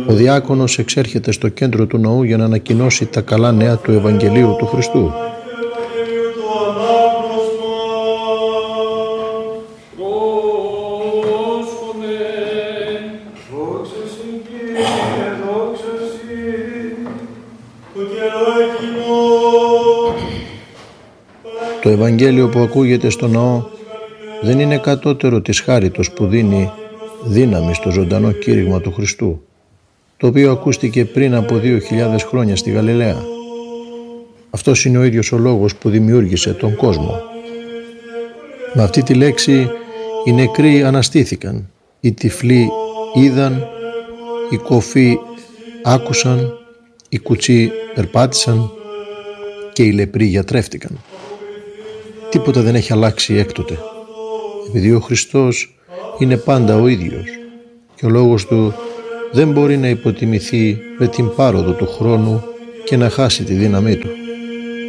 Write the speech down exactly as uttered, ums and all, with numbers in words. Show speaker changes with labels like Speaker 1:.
Speaker 1: Ο διάκονος εξέρχεται στο κέντρο του ναού για να ανακοινώσει τα καλά νέα του Ευαγγελίου του Χριστού. Το Ευαγγέλιο που ακούγεται στο ναό δεν είναι κατώτερο της χάριτος που δίνει δύναμη στο ζωντανό κήρυγμα του Χριστού, το οποίο ακούστηκε πριν από δύο χιλιάδες χρόνια στη Γαλιλαία. Αυτός είναι ο ίδιος ο λόγος που δημιούργησε τον κόσμο. Με αυτή τη λέξη οι νεκροί αναστήθηκαν, οι τυφλοί είδαν, οι κοφοί άκουσαν, οι κουτσοί περπάτησαν και οι λεπροί γιατρεύτηκαν. Τίποτα δεν έχει αλλάξει έκτοτε, επειδή ο Χριστός είναι πάντα ο ίδιος και ο λόγος του δεν μπορεί να υποτιμηθεί με την πάροδο του χρόνου και να χάσει τη δύναμή του.